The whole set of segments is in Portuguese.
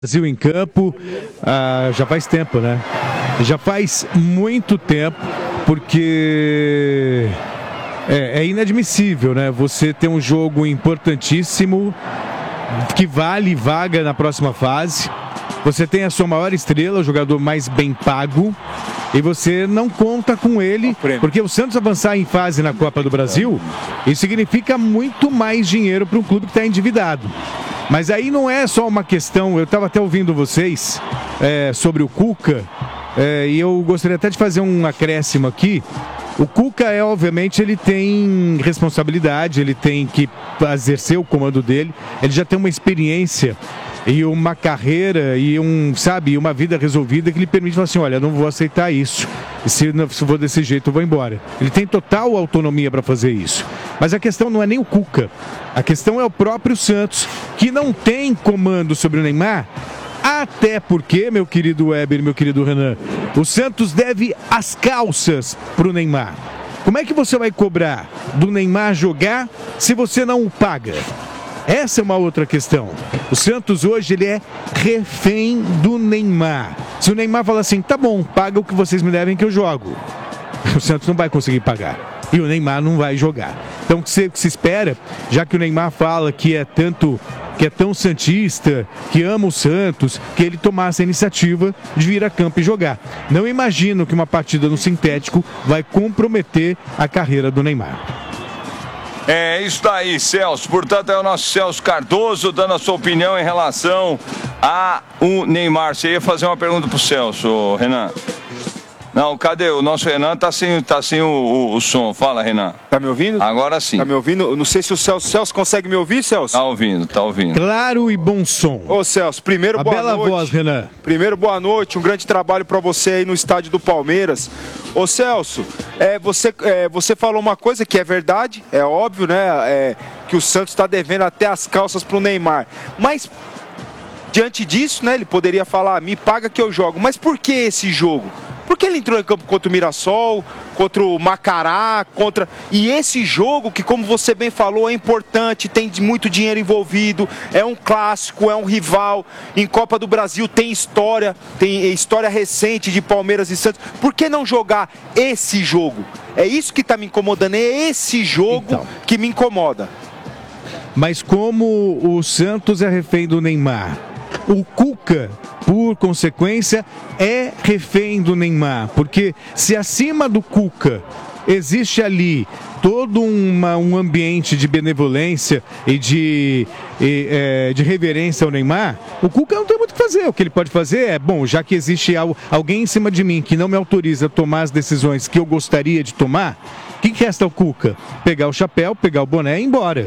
Brasil em campo, já faz tempo, né? Já faz muito tempo, porque é inadmissível, né? Você ter um jogo importantíssimo, que vale vaga na próxima fase. Você tem a sua maior estrela, o jogador mais bem pago, e você não conta com ele, porque o Santos avançar em fase na Copa do Brasil, isso significa muito mais dinheiro para um clube que está endividado. Mas aí não é só uma questão, eu estava até ouvindo vocês sobre o Cuca, e eu gostaria até de fazer um acréscimo aqui. O Cuca, obviamente, ele tem responsabilidade, ele tem que exercer o comando dele, ele já tem uma experiência e uma carreira e uma vida resolvida que lhe permite falar assim, olha, não vou aceitar isso, se for desse jeito eu vou embora. Ele tem total autonomia para fazer isso. Mas a questão não é nem o Cuca, a questão é o próprio Santos, que não tem comando sobre o Neymar, até porque, meu querido Weber, meu querido Renan, o Santos deve as calças para o Neymar. Como é que você vai cobrar do Neymar jogar se você não o paga? Essa é uma outra questão. O Santos hoje ele é refém do Neymar. Se o Neymar falar assim, tá bom, paga o que vocês me devem que eu jogo, o Santos não vai conseguir pagar. E o Neymar não vai jogar. Então o que se espera, já que o Neymar fala que é tão santista, que ama o Santos, que ele tomasse a iniciativa de vir a campo e jogar. Não imagino que uma partida no sintético vai comprometer a carreira do Neymar. É isso daí, Celso. Portanto, é o nosso Celso Cardoso dando a sua opinião em relação ao Neymar. Você ia fazer uma pergunta pro Celso, Renan? Não, cadê? O nosso Renan tá sem o som. Fala, Renan. Tá me ouvindo? Agora sim. Tá me ouvindo? Não sei se o Celso consegue me ouvir, Celso? Tá ouvindo. Claro e bom som. Ô, Celso, primeiro boa bela noite. Voz, Renan. Primeiro, boa noite. Um grande trabalho pra você aí no estádio do Palmeiras. Ô, Celso, você falou uma coisa que é verdade, é óbvio, né? Que o Santos tá devendo até as calças pro Neymar. Mas, diante disso, né? Ele poderia falar, me paga que eu jogo. Mas por que esse jogo? Porque ele entrou em campo contra o Mirassol, contra o Macará, E esse jogo, que como você bem falou, é importante, tem muito dinheiro envolvido, é um clássico, é um rival. Em Copa do Brasil tem história recente de Palmeiras e Santos. Por que não jogar esse jogo? É isso que está me incomodando, é esse jogo que me incomoda. Mas como o Santos é refém do Neymar, o Cuca, por consequência, é refém do Neymar, porque se acima do Cuca existe ali todo um ambiente de benevolência e de reverência ao Neymar, o Cuca não tem muito o que fazer. O que ele pode fazer é, bom, já que existe alguém em cima de mim que não me autoriza a tomar as decisões que eu gostaria de tomar, o que resta ao Cuca? Pegar o chapéu, pegar o boné e ir embora.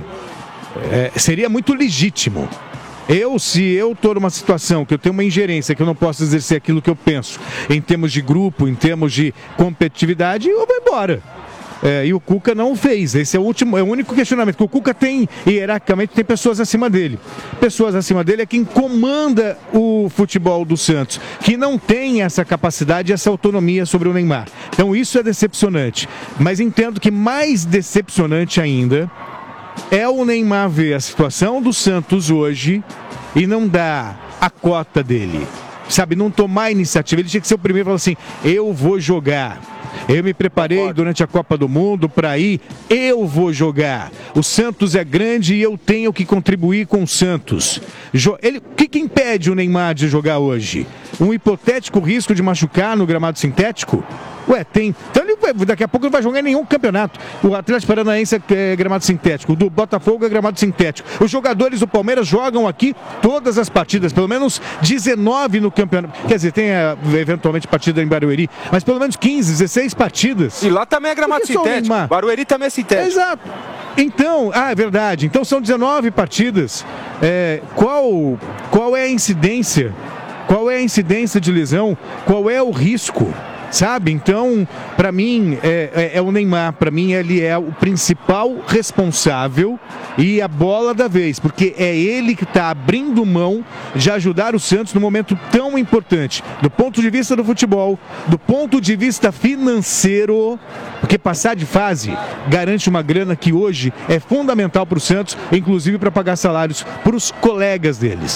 Seria muito legítimo. Se eu estou numa situação que eu tenho uma ingerência, que eu não posso exercer aquilo que eu penso, em termos de grupo, em termos de competitividade, eu vou embora. E o Cuca não o fez. Esse é o único questionamento. Que o Cuca tem, hierarquicamente, tem pessoas acima dele. Pessoas acima dele é quem comanda o futebol do Santos, que não tem essa capacidade, essa autonomia sobre o Neymar. Então isso é decepcionante. Mas entendo que mais decepcionante ainda é o Neymar ver a situação do Santos hoje e não dar a cota dele, sabe, não tomar a iniciativa. Ele tinha que ser o primeiro a falar assim, eu vou jogar, eu me preparei durante a Copa do Mundo para ir, eu vou jogar, o Santos é grande e eu tenho que contribuir com o Santos. O que impede o Neymar de jogar hoje? Um hipotético risco de machucar no gramado sintético? Tem. Então daqui a pouco não vai jogar nenhum campeonato. O Atlético Paranaense é gramado sintético, o do Botafogo é gramado sintético. Os jogadores do Palmeiras jogam aqui todas as partidas, pelo menos 19 no campeonato. Quer dizer, tem eventualmente partida em Barueri, mas pelo menos 15, 16 partidas. E lá também é gramado sintético. Barueri também é sintético. Exato. Então, é verdade. Então são 19 partidas. Qual é a incidência? Qual é a incidência de lesão? Qual é o risco? Sabe? Então, para mim, é o Neymar. Para mim, ele é o principal responsável e a bola da vez, porque é ele que está abrindo mão de ajudar o Santos num momento tão importante, do ponto de vista do futebol, do ponto de vista financeiro, porque passar de fase garante uma grana que hoje é fundamental para o Santos, inclusive para pagar salários para os colegas deles.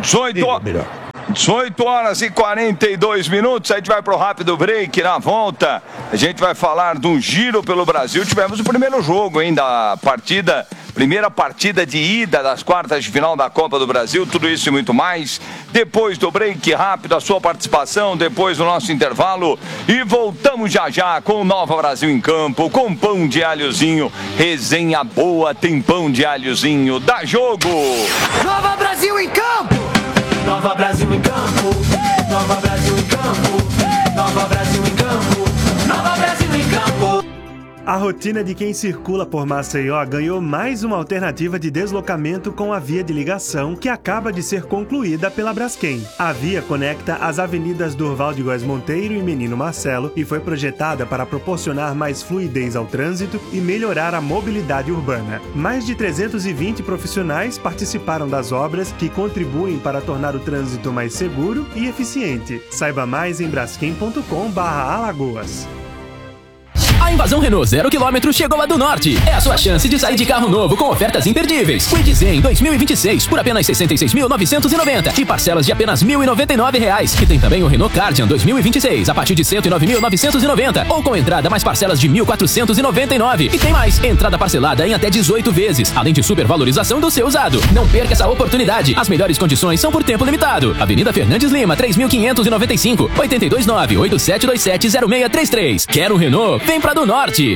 18 horas e 42 minutos, a gente vai pro rápido break. Na volta a gente vai falar de um giro pelo Brasil. Tivemos o primeiro jogo ainda, primeira partida de ida das quartas de final da Copa do Brasil. Tudo isso e muito mais depois do break rápido, a sua participação depois do nosso intervalo. E voltamos já já com o Nova Brasil em campo, com pão de alhozinho. Resenha boa, tem pão de alhozinho. Dá jogo! Nova Brasil em campo! Nova Brasil em campo, Nova Brasil em campo, Nova Brasil em campo, Nova Brasil em campo. A rotina de quem circula por Maceió ganhou mais uma alternativa de deslocamento com a via de ligação que acaba de ser concluída pela Braskem. A via conecta as avenidas Durval de Góes Monteiro e Menino Marcelo e foi projetada para proporcionar mais fluidez ao trânsito e melhorar a mobilidade urbana. Mais de 320 profissionais participaram das obras que contribuem para tornar o trânsito mais seguro e eficiente. Saiba mais em braskem.com/Alagoas. A invasão Renault 0 km chegou a do Norte. É a sua chance de sair de carro novo com ofertas imperdíveis. Kwid Zen 2026 por apenas R$ 66.990 e parcelas de apenas R$ 1.099. E tem também o Renault Kardian 2026 a partir de R$ 109.990 ou com entrada mais parcelas de R$ 1.499. E tem mais, entrada parcelada em até 18 vezes, além de supervalorização do seu usado. Não perca essa oportunidade. As melhores condições são por tempo limitado. Avenida Fernandes Lima, 3.595, 829-8727-0633. Quer um Renault? Vem pra do Norte.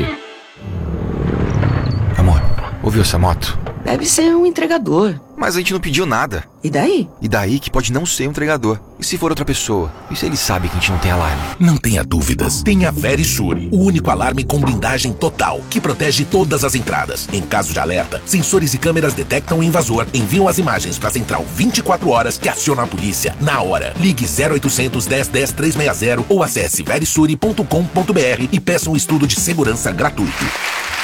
Amor, ouviu essa moto? Deve ser um entregador. Mas a gente não pediu nada. E daí? E daí que pode não ser um entregador. E se for outra pessoa? E se ele sabe que a gente não tem alarme? Não tenha dúvidas. Tenha Verisure, o único alarme com blindagem total, que protege todas as entradas. Em caso de alerta, sensores e câmeras detectam o invasor, enviam as imagens para a central 24 horas que aciona a polícia na hora. Ligue 0800 10 10 360 ou acesse verisure.com.br e peça um estudo de segurança gratuito.